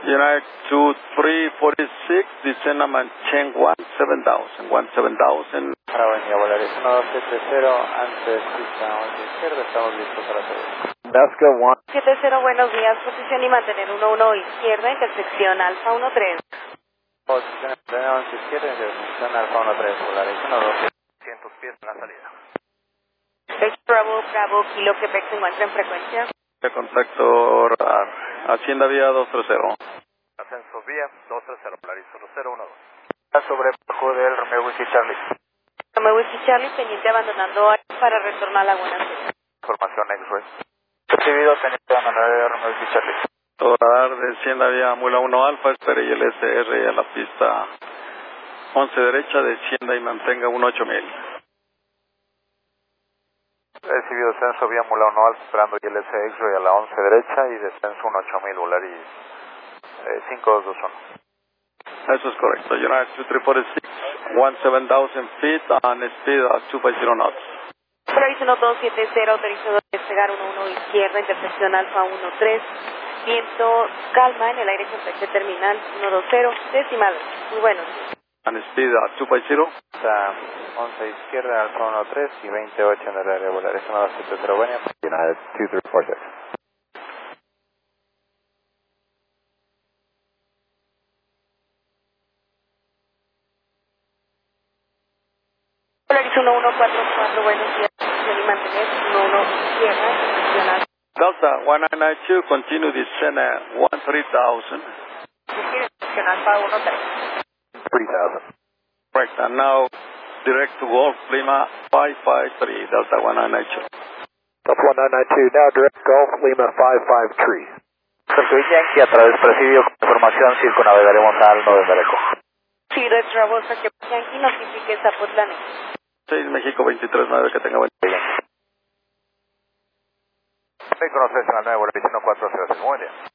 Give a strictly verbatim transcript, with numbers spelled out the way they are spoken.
United two three forty-six, descend and maintain one seven thousand, one seven thousand. Para venir a volar es uno dos siete cero, antes pista once izquierda, estamos listos para salir. Nazca one. siete cero, buenos días, posición y mantener uno uno izquierda, intersección Alfa uno tres. Posición once izquierda, intersección Alfa uno tres, volar es uno dos cientos pies en la salida. H Bravo, Bravo, Kilo, Quebec se encuentra en frecuencia. De contacto radar. Hacienda vía dos tres cero. Ascenso vía dos tres cero, Polaris cero uno dos. Sobre bajo del Romeo Whiskey Charlie. Romeo Whiskey Charlie, pendiente abandonando área para retornar a Laguna Azul. Información X-Ray. Recibido, teniente abandonado de Romeo Whiskey Charlie. Todo radar de Hacienda vía Mula uno Alfa, espere y el S R a la pista once derecha, descienda y mantenga un ocho mil. Recibido descenso vía Mula uno Alfa, esperando I L S X-Ray a la once derecha y descenso un ocho mil, Volaris eh, cinco dos dos uno. Eso es correcto. United two three forty-six, seventeen thousand feet and speed at two five zero knots. Polaris uno dos siete cero, autorizado a despegar uno uno izquierda, intersección Alfa uno tres. Viento calma en el aire con fecha terminal uno dos cero, decimal. Muy buenos. And speed at two five zero. Está once izquierda, Alfa uno tres y veintiocho en el área de volar. Es uno dos siete cero, Buena. United two three four six. Polaris uno uno cuatro cuatro, buenos días, posición y mantener uno uno izquierda, intersección Alfa. Delta one nine nine two, continue descent at one three thousand. Intersección Alfa uno tres. three thousand. Correct, and now direct to Golf Lima five five three, Delta one nine nine two. Delta one nine nine two, now direct Golf Lima five five three. Circuit Yankee, a través presidio con información, circunnavegaremos al November Echo. Sí, Red Bravo, que Yankee notifique Zapotlán. seis México veintitrés nueve, que tenga buen día. Me conoces en la nueva Volaris uno cuatro cero, muy bien.